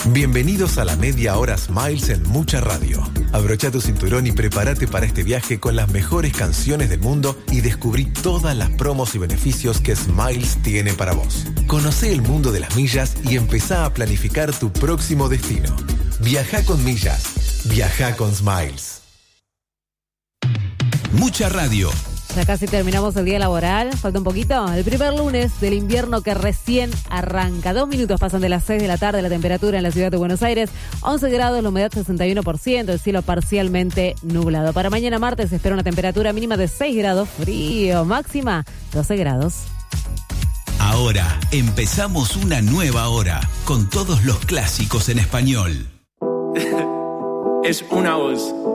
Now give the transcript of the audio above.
Bienvenidos a la media hora Smiles en Mucha Radio. Abrocha tu cinturón y prepárate para este viaje con las mejores canciones del mundo y descubrí todas las promos y beneficios que Smiles tiene para vos. Conocé el mundo de las millas y empezá a planificar tu próximo destino. Viajá con millas. Viajá con Smiles. Mucha Radio. Ya casi terminamos el día laboral. Falta un poquito. El primer lunes del invierno que recién arranca. 2 minutos pasan de las 6 de la tarde. La temperatura en la ciudad de Buenos Aires, 11 grados, la humedad 61%, el cielo parcialmente nublado. Para mañana martes se espera una temperatura mínima de 6 grados, frío, máxima 12 grados. Ahora empezamos una nueva hora con todos los clásicos en español. Es una voz.